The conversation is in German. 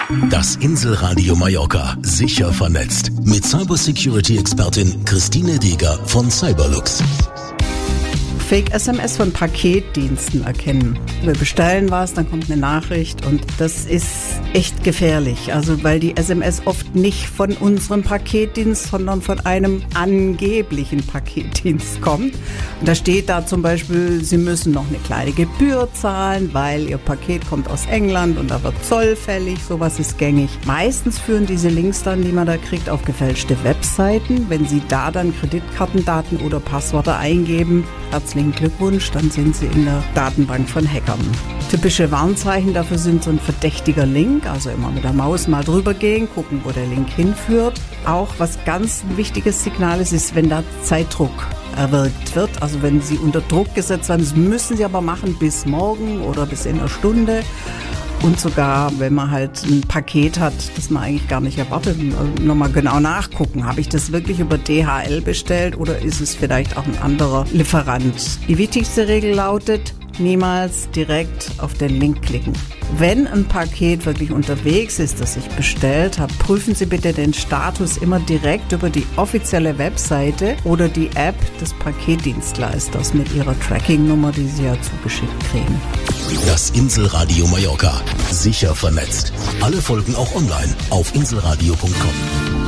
Das Inselradio Mallorca, sicher vernetzt. Mit Cybersecurity-Expertin Christine Deger von Cyberlux. Fake-SMS von Paketdiensten erkennen. Wir bestellen was, dann kommt eine Nachricht und das ist echt gefährlich. Also weil die SMS oft nicht von unserem Paketdienst, sondern von einem angeblichen Paketdienst kommt. Und da steht da zum Beispiel, Sie müssen noch eine kleine Gebühr zahlen, weil Ihr Paket kommt aus England und da wird Zoll fällig. Sowas ist gängig. Meistens führen diese Links dann, die man da kriegt, auf gefälschte Webseiten. Wenn Sie da dann Kreditkartendaten oder Passwörter eingeben, herzlichen Glückwunsch, dann sind Sie in der Datenbank von Hackern. Typische Warnzeichen dafür sind so ein verdächtiger Link, also immer mit der Maus mal drüber gehen, gucken, wo der Link hinführt. Auch was ganz ein wichtiges Signal ist, wenn da Zeitdruck erwirkt wird. Also wenn Sie unter Druck gesetzt werden, das müssen Sie aber machen bis morgen oder bis in einer Stunde. Und sogar, wenn man halt ein Paket hat, das man eigentlich gar nicht erwartet, nochmal genau nachgucken. Habe ich das wirklich über DHL bestellt oder ist es vielleicht auch ein anderer Lieferant? Die wichtigste Regel lautet, niemals direkt auf den Link klicken. Wenn ein Paket wirklich unterwegs ist, das ich bestellt habe, prüfen Sie bitte den Status immer direkt über die offizielle Webseite oder die App des Paketdienstleisters mit Ihrer Tracking-Nummer, die Sie ja zugeschickt kriegen. Das Inselradio Mallorca, sicher vernetzt. Alle Folgen auch online auf inselradio.com.